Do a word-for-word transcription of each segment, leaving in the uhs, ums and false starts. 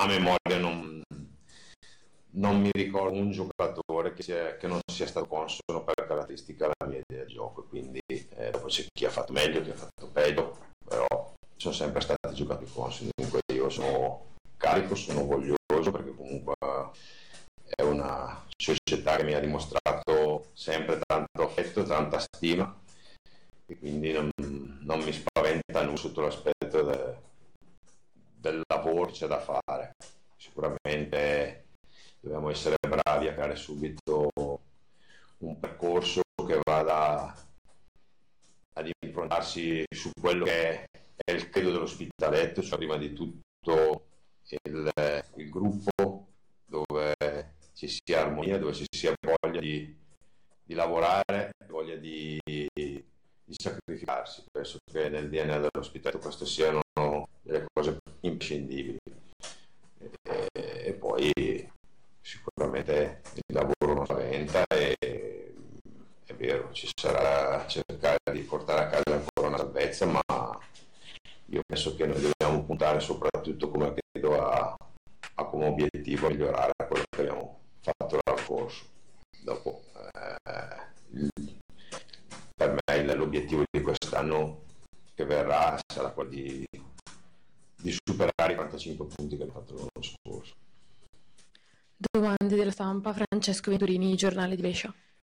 a memoria non, non mi ricordo un giocatore che, sia, che non sia stato consono per caratteristica alla mia idea di gioco, quindi eh, dopo c'è chi ha fatto meglio, chi ha fatto peggio, però sono sempre stati giocatori consoni. Dunque io sono carico, sono voglioso, perché comunque è una società che mi ha dimostrato sempre tanto affetto, tanta stima, e quindi non, non mi spaventa nulla sotto l'aspetto de, del lavoro che c'è da fare. Sicuramente dobbiamo essere bravi a creare subito un percorso che vada ad improntarsi su quello che è il credo dell'Ospitaletto, cioè prima di tutto il, il gruppo, dove ci sia armonia, dove ci sia voglia di, di lavorare, voglia di, di sacrificarsi. Penso che nel D N A dell'Ospitaletto queste siano delle cose imprescindibili. E, e poi sicuramente il lavoro non spaventa, e è vero, ci sarà cercare di portare a casa ancora una salvezza, ma io penso che noi dobbiamo puntare soprattutto, come credo, a, a come obiettivo migliorare quello che abbiamo fatto l'anno scorso. Dopo eh, il, per me l'obiettivo di quest'anno che verrà sarà quello di, di superare i quarantacinque punti che abbiamo fatto l'anno scorso. Domande della stampa. Francesco Venturini, Giornale di Brescia.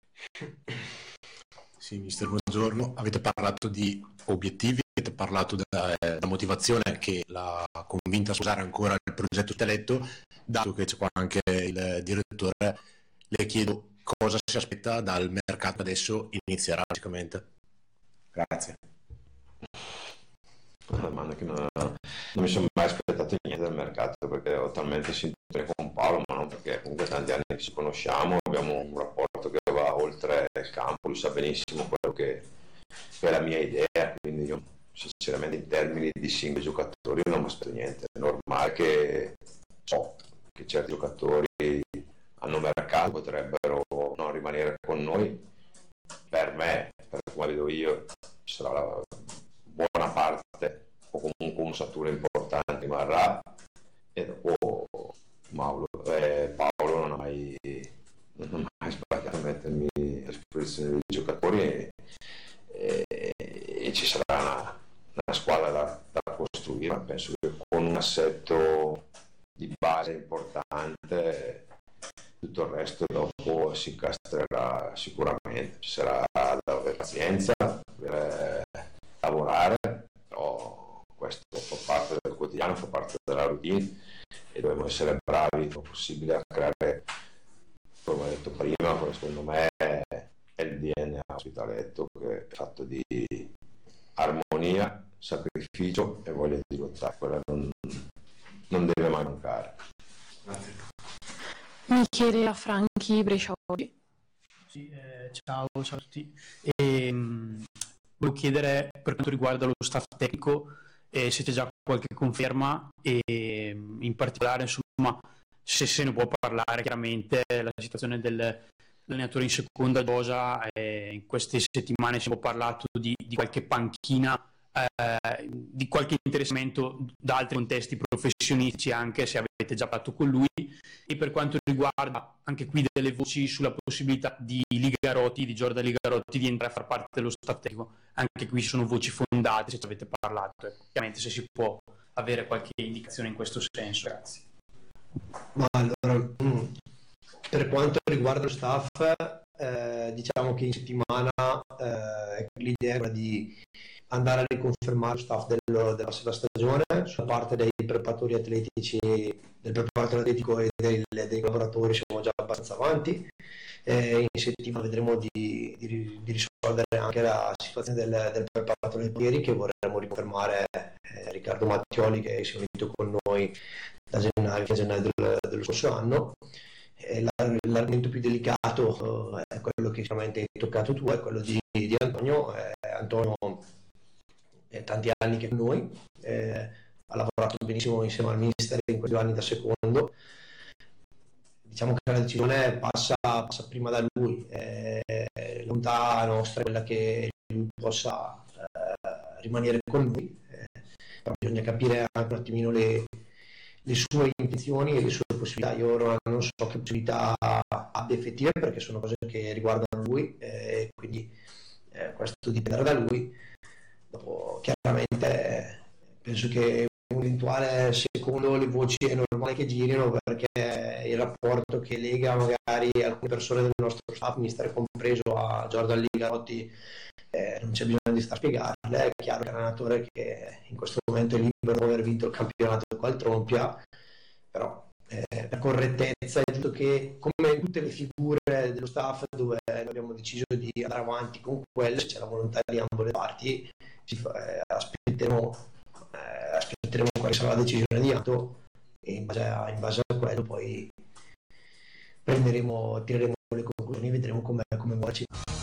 Sì, mister, buongiorno. Avete parlato di obiettivi, avete parlato della, della motivazione che l'ha convinta a sposare ancora il progetto Ospitaletto. Dato che c'è qua anche il direttore, le chiedo cosa si aspetta dal mercato adesso inizierà basicamente. Grazie. Una domanda che non, non mi sono mai aspettato niente dal mercato, perché ho talmente sintonia con Paolo, ma non perché comunque tanti anni che ci conosciamo, abbiamo un rapporto che va oltre il campo, lui sa benissimo quello che, che è la mia idea, quindi io sinceramente in termini di singoli giocatori non mi aspetto niente. È normale che so che certi giocatori hanno mercato, potrebbero non rimanere con noi. Per me, per come vedo io, ci sarà la buona parte o comunque un ossatura importante rimarrà, e dopo Mauro, eh, Paolo non ha mai, non ha mai sbagliato a mettermi a disposizione dei giocatori, e, e, e ci sarà una, una squadra da, da costruire, ma penso che con un assetto di base importante tutto il resto dopo si incastrerà sicuramente. Ci sarà da avere pazienza, per lavorare, però questo fa parte del quotidiano, fa parte della routine, e dobbiamo essere bravi il più possibile a creare, come ho detto prima, quello secondo me è il D N A Ospitaletto, che è fatto di armonia, sacrificio e voglia di lottare. Quella non, non deve mai mancare. Grazie. Michele Franchi, Brescia Oggi. Sì, eh, ciao, ciao a tutti. E, mh, volevo chiedere, per quanto riguarda lo staff tecnico, eh, se c'è già qualche conferma, e mh, in particolare, insomma, se se ne può parlare chiaramente, la situazione dell'allenatore in seconda Giosa. Eh, in queste settimane si è parlato di, di qualche panchina, eh, di qualche interessamento da altri contesti professionistici, anche se avete già parlato con lui. E per quanto riguarda anche qui delle voci sulla possibilità di Ligarotti, di Giordan Ligarotti, di entrare a far parte dello staff tecnico, anche qui sono voci fondate, se ci avete parlato, ecco. Chiaramente se si può avere qualche indicazione in questo senso. Grazie. Ma allora, per quanto riguarda lo staff, eh, diciamo che in settimana eh, l'idea era di andare a riconfermare lo staff dello, della prossima stagione. Sulla parte dei preparatori atletici, del preparatore atletico e dei, dei collaboratori siamo già abbastanza avanti. Eh, in settimana vedremo di, di, di risolvere anche la situazione del, del preparatore dei portieri, che vorremmo riconfermare eh, Riccardo Mattioli, che si è unito con noi da gennaio a gennaio del, dello scorso anno. Eh, l'argomento più delicato eh, è quello che sicuramente hai toccato tu, è quello di, di Antonio. Eh, Antonio è tanti anni che è con noi, eh, ha lavorato benissimo insieme al mister in questi anni da secondo. Diciamo che la decisione passa, passa prima da lui, eh, la volontà nostra è quella che lui possa eh, rimanere con noi, eh, però bisogna capire anche un attimino le, le sue intenzioni e le sue possibilità. Io ora non so che possibilità abbia effettive perché sono cose che riguardano lui, eh, quindi eh, questo dipenderà da lui. Dopo, chiaramente eh, penso che un eventuale secondo le voci è normale che girino, perché il rapporto che lega magari alcune persone del nostro staff, mister compreso, a Jordan Ligarotti, eh, non c'è bisogno di star a spiegarle. È chiaro che è un allenatore che in questo momento è libero di aver vinto il campionato col Trompia, però eh, per correttezza è giusto che, come in tutte le figure dello staff dove noi abbiamo deciso di andare avanti con quelle, se c'è la volontà di ambo le parti, ci fa, eh, aspetteremo, eh, aspetteremo quale sarà la decisione di atto, e in base a, in base a quello poi prenderemo, tireremo le conclusioni e vedremo come muoverci.